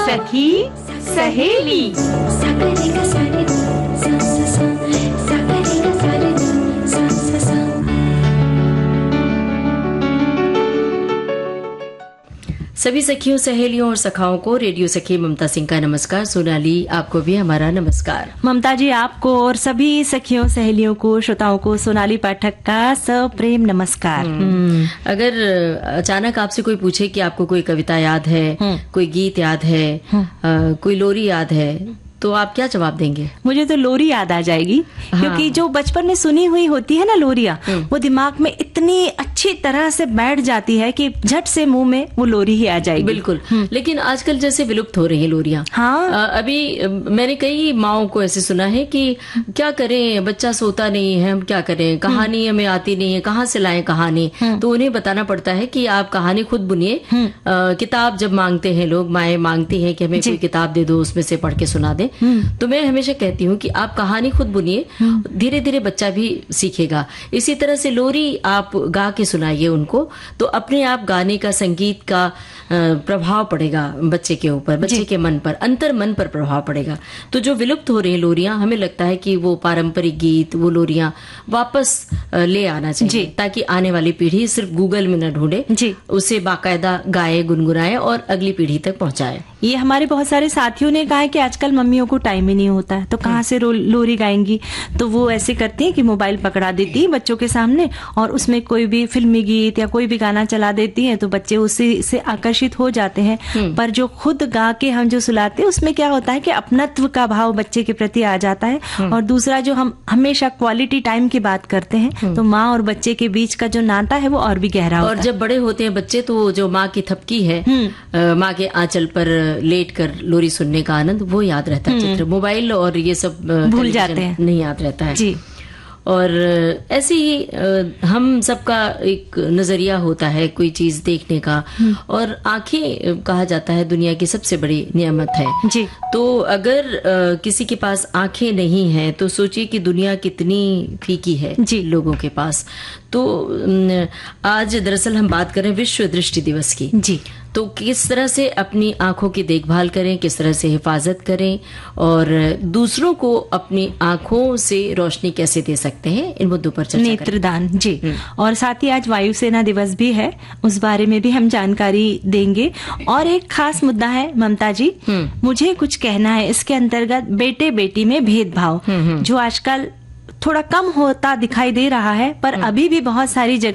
सखी सहेली। सभी सखियों, सहेलियों और सखाओं को रेडियो सखी ममता सिंह का नमस्कार। सोनाली, आपको भी हमारा नमस्कार। ममता जी, आपको और सभी सखियों सहेलियों को, श्रोताओं को सोनाली पाठक का सप्रेम नमस्कार। अगर अचानक आपसे कोई पूछे कि आपको कोई कविता याद है, कोई गीत याद है, कोई लोरी याद है, तो आप क्या जवाब देंगे? मुझे तो लोरी याद आ जाएगी। क्योंकि जो बचपन में सुनी हुई होती है ना लोरियां, वो दिमाग में इतनी अच्छी तरह से बैठ जाती है कि झट से मुंह में वो लोरी ही आ जाएगी। बिल्कुल। लेकिन आजकल जैसे विलुप्त हो रही है लोरियां। हाँ। अभी मैंने कई माओं को ऐसे सुना है कि क्या करें, बच्चा सोता नहीं है, हम क्या करें, कहानी हमें आती नहीं है, कहाँ से लाएं कहानी। तो उन्हें बताना पड़ता है कि आप कहानी खुद बुनिए। किताब जब मांगते हैं लोग, माएँ मांगती हैं कि हमें कोई किताब दे दो, उसमें से पढ़ के सुना दे। तो मैं हमेशा कहती हूँ कि आप कहानी खुद बुनिए, धीरे धीरे बच्चा भी सीखेगा। इसी तरह से लोरी आप गा के सुनाइए उनको, तो अपने आप गाने का, संगीत का प्रभाव पड़ेगा बच्चे के ऊपर, बच्चे के मन पर, अंतर मन पर प्रभाव पड़ेगा। तो जो विलुप्त हो रही है लोरियां, हमें लगता है कि वो पारंपरिक गीत, वो लोरियां वापस ले आना चाहिए, ताकि आने वाली पीढ़ी सिर्फ गूगल में न ढूंढे, उसे बाकायदा गाए, गुनगुनाए और अगली पीढ़ी तक पहुंचाए। ये हमारे बहुत सारे साथियों ने कहा है कि आजकल मम्मियों को टाइम ही नहीं होता है, तो कहाँ से लोरी गाएंगी। तो वो ऐसे करती हैं कि मोबाइल पकड़ा देती है बच्चों के सामने और उसमें कोई भी फिल्मी गीत या कोई भी गाना चला देती हैं, तो बच्चे उसी से आकर्षित हो जाते हैं। पर जो खुद गा के हम जो सुलाते हैं, उसमें क्या होता है कि अपनत्व का भाव बच्चे के प्रति आ जाता है। और दूसरा, जो हम हमेशा क्वालिटी टाइम की बात करते हैं, तो माँ और बच्चे के बीच का जो नाता है वो और भी गहरा होता है। और जब बड़े होते हैं बच्चे, तो जो माँ की थपकी है, माँ के आंचल पर लेट कर लोरी सुनने का आनंद, वो याद रहता है। चित्र, मोबाइल और ये सब भूल जाते हैं, नहीं याद रहता है जी। और ऐसे ही हम सबका एक नजरिया होता है कोई चीज देखने का, और आंखें कहा जाता है दुनिया की सबसे बड़ी नियामत है जी। तो अगर किसी के पास आंखें नहीं हैं, तो सोचिए कि दुनिया कितनी फीकी है जी लोगों के पास। तो आज दरअसल हम बात करें विश्व दृष्टि दिवस की जी। तो किस तरह से अपनी आंखों की देखभाल करें, किस तरह से हिफाजत करें, और दूसरों को अपनी आंखों से रोशनी कैसे दे सकते हैं, इन मुद्दों पर चर्चा करें। नेत्रदान जी। और साथ ही आज वायुसेना दिवस भी है, उस बारे में भी हम जानकारी देंगे। और एक खास मुद्दा है ममता जी, मुझे कुछ कहना है इसके अंतर्गत बेटे बेटी में भेदभाव, जो आजकल थोड़ा कम होता दिखाई दे रहा है, पर अभी भी बहुत सारी जगह